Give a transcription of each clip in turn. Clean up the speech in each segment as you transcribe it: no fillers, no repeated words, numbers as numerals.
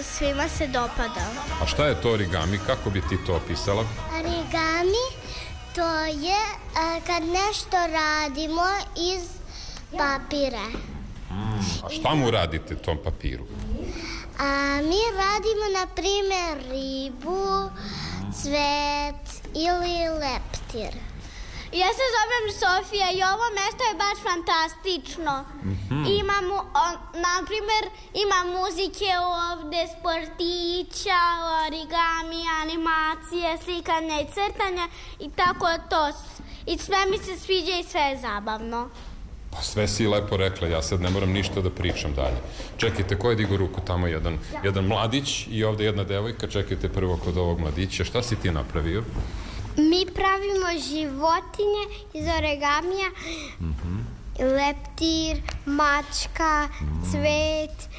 svima se dopada. A šta je to origami? Kako bi ti to opisala? Origami to je kad nešto radimo iz papira. A šta mu radite tom papiru? Mi radimo, na primjer, ribu, cvet ili leptir. Ja se zovem Sofija i ovo mesto je baš fantastično. Imamo, na primjer, ima muzike ovde, sportića, origami, animacije, slikanja i crtanja i tako to. I sve mi se sviđa i sve je zabavno. Pa sve si lepo rekla, ja sad ne moram ništa da pričam dalje. Čekajte, ko je digo ruku? Tamo jedan mladić i ovde jedna devojka. Čekajte prvo kod ovog mladića. Šta si ti napravio? Mi pravimo životinje iz origamija, leptir, mačka, cvet,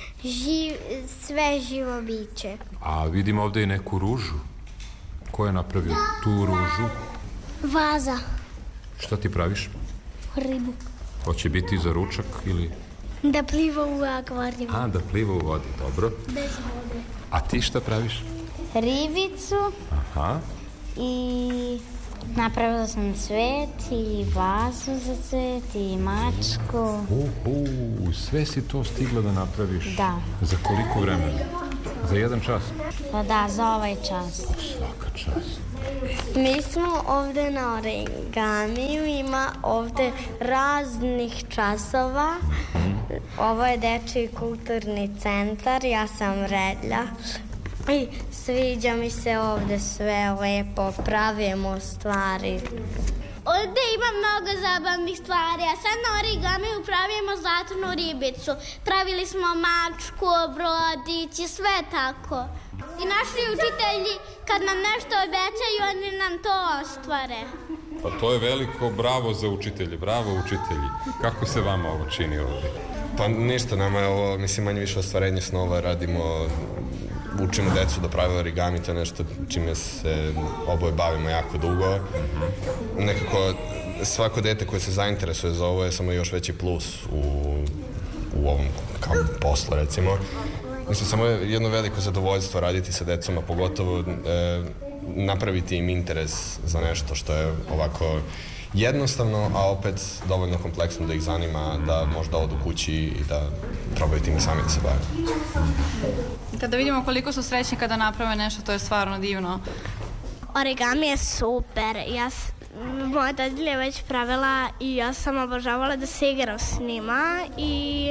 sve živo biće. A vidim ovde i neku ružu. Ko je napravio tu ružu? Vaza. Šta ti praviš? Ribu. Hoće biti za ručak ili... Da pliva u akvarijum. A, da pliva u vodi, dobro. Bez vode. A ti šta praviš? Ribicu. Aha. I napravila sam cvet i vazu za cvet i mačku. Sve si to stigla da napraviš? Da. Za koliko vremena? Za jedan čas? Pa da, za ovaj čas. Svaka čast. Mi smo ovde na origamiju, ima ovde raznih časova. Ovo je Dečiji kulturni centar, ja sam Redlja. I sviđa mi se ovde sve lepo, pravimo stvari. Ovde ima mnogo zabavnih stvari, a sad na origamiju pravimo zlatnu ribicu. Pravili smo mačku, brodić i sve tako. I naši učitelji, kad nam nešto obećaju, oni nam to ostvare. Pa to je veliko bravo za učitelje, bravo učitelji. Kako se vama ovo čini ovde? Pa ništa, nama je ovo, mislim, manje više ostvarenje snova, učimo decu da prave origami, to je nešto čime se oboje bavimo jako dugo. Nekako svako dete koje se zainteresuje za ovo je samo još veći plus u ovom kao poslu, recimo. Mislim, samo je jedno veliko zadovoljstvo raditi sa decom, a pogotovo napraviti im interes za nešto što je ovako jednostavno, a opet dovoljno kompleksno da ih zanima, da možda odu kući i da probaju tim i sami da se bave. Kada vidimo koliko su srećni kada naprave nešto, to je stvarno divno. Origami je super. Moja dadilja je već pravila i ja sam obožavala da se igram s njima i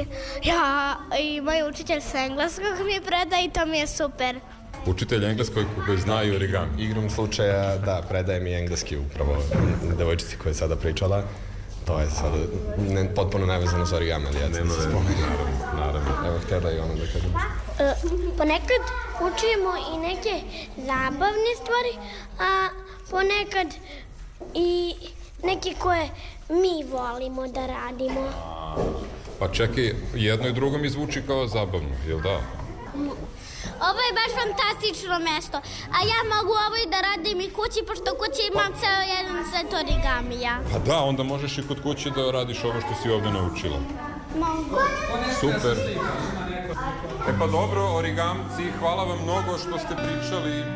moj učitelj sa engleskog mi predaje i to mi je super. Učitelj engleskog koji znaju origami. Igrom slučaja, da, predaje mi engleski upravo devojčici koja je sada pričala. To je sada potpuno nevezano za origami, ali ja sam se spomenuo. Naravno. Evo, htjela i ona da kažem. Ponekad učimo i neke zabavne stvari, a ponekad i neke koje mi volimo da radimo. Pa čekaj, jedno i drugo mi zvuči kao zabavno, jel da? Ovo je baš fantastično mesto, a ja mogu ovo i da radim i kući, pošto kući imam ceo jedan set origamija. Pa da, onda možeš i kod kuće da radiš ovo što si ovde naučila. Mogu. Super. E pa dobro, origamci, hvala vam mnogo što ste pričali.